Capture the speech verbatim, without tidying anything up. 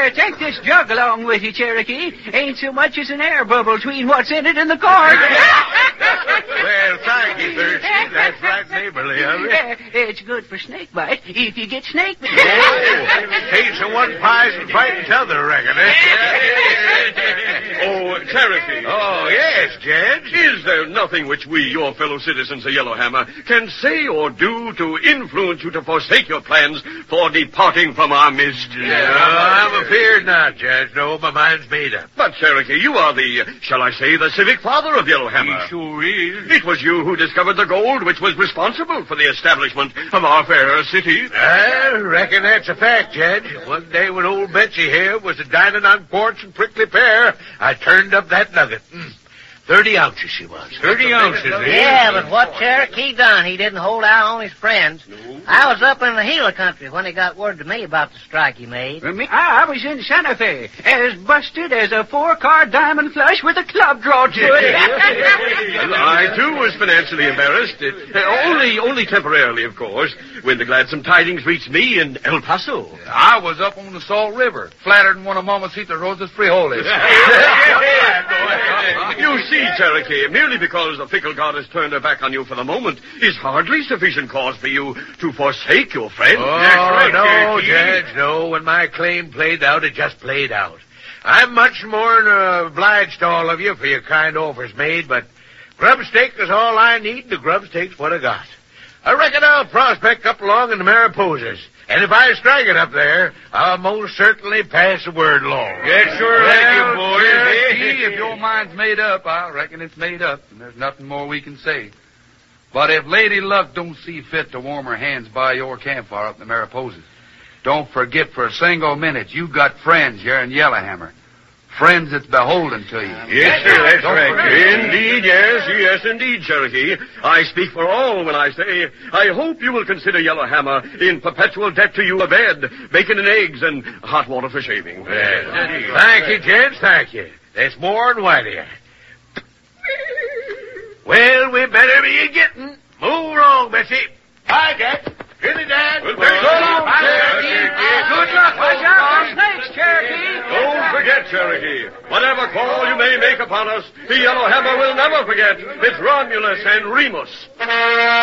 Here, take this jug along with you, Cherokee. Ain't so much as an air bubble between what's in it and the corn. Well, thank you, Thirsty. That's right neighborly of you. Uh, it's good for snake bite if you get snake bite. Oh, taste of one pies and frighten t'other, I reckon, eh? Oh, Cherokee. Oh, yes, Judge. Is there nothing which we, your fellow citizens of Yellowhammer, can say or do to influence you to forsake your plans for departing from our midst? No, I'm afeard not, Judge. No, my mind's made up. But, Cherokee, you are the, uh, shall I say, the civic father of Yellowhammer. He sure is. It was you who discovered the gold which was responsible for the establishment of our fair city. I reckon that's a fact, Judge. One day when old Betsy here was a dining on quartz and prickly pear, I turned up that nugget. Mm. Thirty ounces she was. Thirty ounces, eh? Yeah, but what Cherokee done, he didn't hold out on his friends. No. I was up in the Gila country when he got word to me about the strike he made. For me, I was in Santa Fe, as busted as a four-card diamond flush with a club draw to it. I, too, was financially embarrassed. Uh, only, only temporarily, of course, when the gladsome tidings reached me in El Paso. I was up on the Salt River, flattered in one of Mamacita Rosa's frijoles. You see, Cherokee, merely because the fickle goddess turned her back on you for the moment is hardly sufficient cause for you to forsake your friend. Oh, right, no, Judge, no. When my claim played out, it just played out. I'm much more than obliged to all of you for your kind offers made, but grub steak is all I need, and the grub steak's what I got. I reckon I'll prospect up along in the Mariposas. And if I strike it up there, I'll most certainly pass the word along. Yes, sure. Well, Thank you, boys. Cherokee, if your mind's made up, I reckon it's made up, and there's nothing more we can say. But if Lady Luck don't see fit to warm her hands by your campfire up in the Mariposas, don't forget for a single minute you got friends here in Yellowhammer. Friends that's beholden to you. Yes, sir, that's right. Indeed, yes, yes, indeed, Cherokee. I speak for all when I say, I hope you will consider Yellowhammer in perpetual debt to you a bed, bacon and eggs, and hot water for shaving. Well, thank you, gents, thank you. That's more than whitey. Well, we better be getting. Move along, Bessie. Bye, Jack. Good night, Dad. Well, thanks. So long, Cherokee. Good luck. Watch out for snakes, Cherokee. Don't forget, Cherokee. Whatever call you may make upon us, the Yellowhammer will never forget. It's Romulus and Remus.